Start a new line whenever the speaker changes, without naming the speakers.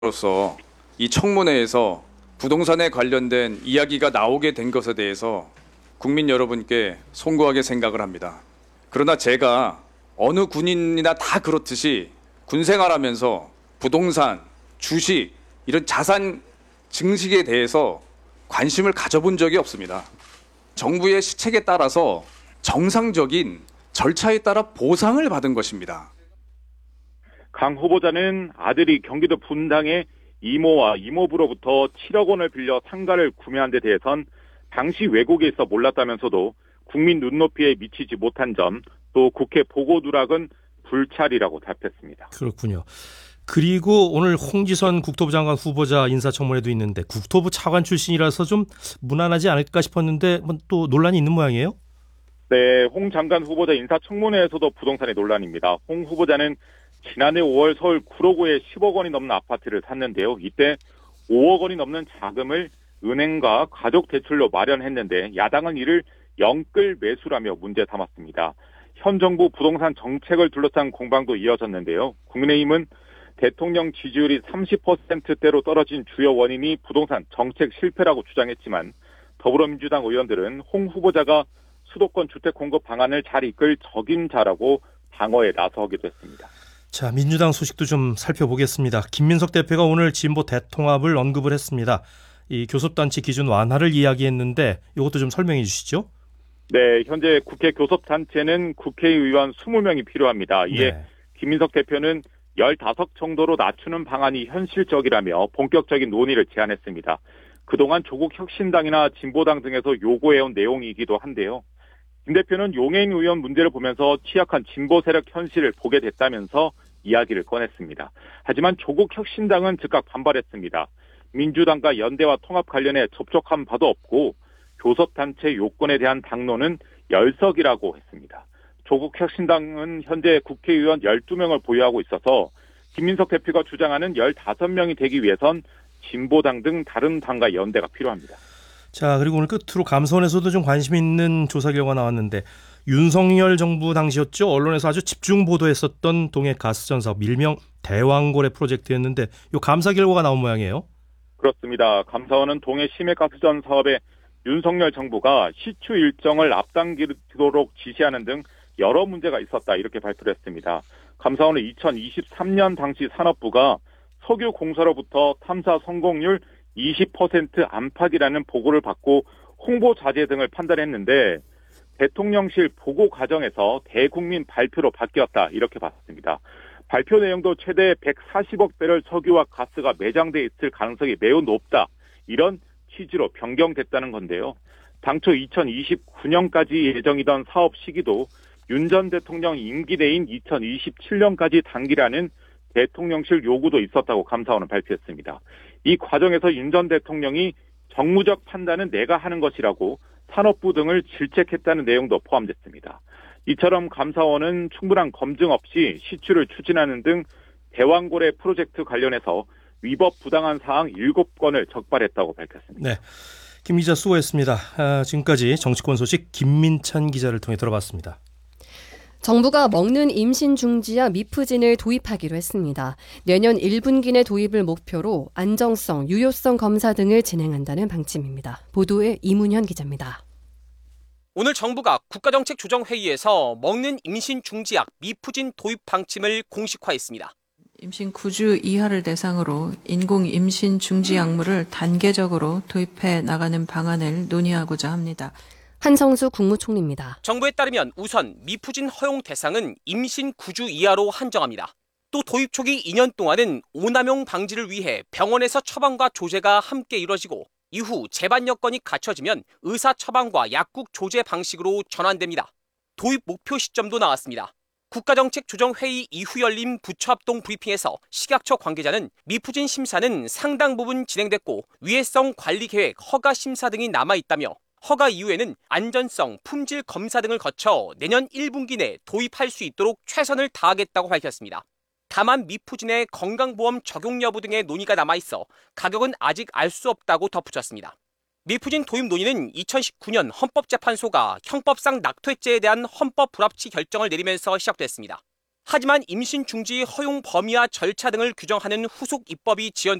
로서 이 청문회에서 부동산에 관련된 이야기가 나오게 된 것에 대해서 국민 여러분께 송구하게 생각을 합니다. 그러나 제가 어느 군인이나 다 그렇듯이 군 생활하면서 부동산, 주식, 이런 자산 증식에 대해서 관심을 가져본 적이 없습니다. 정부의 시책에 따라서 정상적인 절차에 따라 보상을 받은 것입니다.
강 후보자는 아들이 경기도 분당의 이모와 이모부로부터 7억 원을 빌려 상가를 구매한 데 대해선 당시 왜곡에 있어 몰랐다면서도 국민 눈높이에 미치지 못한 점, 또 국회 보고 누락은 불찰이라고 답했습니다.
그렇군요. 그리고 오늘 홍지선 국토부 장관 후보자 인사청문회도 있는데 국토부 차관 출신이라서 좀 무난하지 않을까 싶었는데 또 논란이 있는 모양이에요?
네, 홍 장관 후보자 인사청문회에서도 부동산의 논란입니다. 홍 후보자는 지난해 5월 서울 구로구에 10억 원이 넘는 아파트를 샀는데요. 이때 5억 원이 넘는 자금을 은행과 가족 대출로 마련했는데 야당은 이를 영끌 매수라며 문제 삼았습니다. 현 정부 부동산 정책을 둘러싼 공방도 이어졌는데요. 국민의힘은 대통령 지지율이 30%대로 떨어진 주요 원인이 부동산 정책 실패라고 주장했지만 더불어민주당 의원들은 홍 후보자가 수도권 주택 공급 방안을 잘 이끌 적임자라고 방어에 나서기도 했습니다.
자, 민주당 소식도 좀 살펴보겠습니다. 김민석 대표가 오늘 진보 대통합을 언급을 했습니다. 이 교섭단체 기준 완화를 이야기했는데 이것도 좀 설명해 주시죠.
네, 현재 국회 교섭단체는 국회의원 20명이 필요합니다. 이에
네.
김민석 대표는 15 정도로 낮추는 방안이 현실적이라며 본격적인 논의를 제안했습니다. 그동안 조국 혁신당이나 진보당 등에서 요구해온 내용이기도 한데요. 김 대표는 용해인 의원 문제를 보면서 취약한 진보 세력 현실을 보게 됐다면서 이야기를 꺼냈습니다. 하지만 조국 혁신당은 즉각 반발했습니다. 민주당과 연대와 통합 관련해 접촉한 바도 없고 교섭단체 요건에 대한 당론은 열석이라고 했습니다. 조국 혁신당은 현재 국회의원 12명을 보유하고 있어서 김민석 대표가 주장하는 15명이 되기 위해선 진보당 등 다른 당과 연대가 필요합니다.
자, 그리고 오늘 끝으로 감사원에서도 좀 관심 있는 조사 결과 나왔는데 윤석열 정부 당시였죠. 언론에서 아주 집중 보도했었던 동해 가스전 사업 일명 대왕고래 프로젝트였는데 이 감사 결과가 나온 모양이에요.
그렇습니다. 감사원은 동해 심해가스전 사업에 윤석열 정부가 시추 일정을 앞당기도록 지시하는 등 여러 문제가 있었다 이렇게 발표를 했습니다. 감사원은 2023년 당시 산업부가 석유 공사로부터 탐사 성공률 20% 안팎이라는 보고를 받고 홍보 자제 등을 판단했는데 대통령실 보고 과정에서 대국민 발표로 바뀌었다 이렇게 봤습니다. 발표 내용도 최대 140억 배럴 석유와 가스가 매장돼 있을 가능성이 매우 높다 이런 취지로 변경됐다는 건데요. 당초 2029년까지 예정이던 사업 시기도 윤 전 대통령 임기 내인 2027년까지 당기라는 대통령실 요구도 있었다고 감사원은 발표했습니다. 이 과정에서 윤 전 대통령이 정무적 판단은 내가 하는 것이라고 산업부 등을 질책했다는 내용도 포함됐습니다. 이처럼 감사원은 충분한 검증 없이 시추를 추진하는 등 대왕고래 프로젝트 관련해서 위법 부당한 사항 7건을 적발했다고 밝혔습니다.
네, 김 기자 수고했습니다. 지금까지 정치권 소식 김민찬 기자를 통해 들어봤습니다.
정부가 먹는 임신 중지약 미프진을 도입하기로 했습니다. 내년 1분기 내 도입을 목표로 안정성, 유효성 검사 등을 진행한다는 방침입니다. 보도에 이문현 기자입니다.
오늘 정부가 국가정책조정회의에서 먹는 임신 중지약 미프진 도입 방침을 공식화했습니다.
임신 9주 이하를 대상으로 인공 임신 중지 약물을 단계적으로 도입해 나가는 방안을 논의하고자 합니다.
한성수 국무총리입니다.
정부에 따르면 우선 미프진 허용 대상은 임신 9주 이하로 한정합니다. 또 도입 초기 2년 동안은 오남용 방지를 위해 병원에서 처방과 조제가 함께 이뤄지고 이후 재반 여건이 갖춰지면 의사 처방과 약국 조제 방식으로 전환됩니다. 도입 목표 시점도 나왔습니다. 국가정책조정회의 이후 열린 부처합동 브리핑에서 식약처 관계자는 미프진 심사는 상당 부분 진행됐고 위해성 관리 계획, 허가 심사 등이 남아있다며 허가 이후에는 안전성, 품질 검사 등을 거쳐 내년 1분기 내 도입할 수 있도록 최선을 다하겠다고 밝혔습니다. 다만 미프진의 건강보험 적용 여부 등의 논의가 남아있어 가격은 아직 알 수 없다고 덧붙였습니다. 미프진 도입 논의는 2019년 헌법재판소가 형법상 낙태죄에 대한 헌법 불합치 결정을 내리면서 시작됐습니다. 하지만 임신 중지 허용 범위와 절차 등을 규정하는 후속 입법이 지연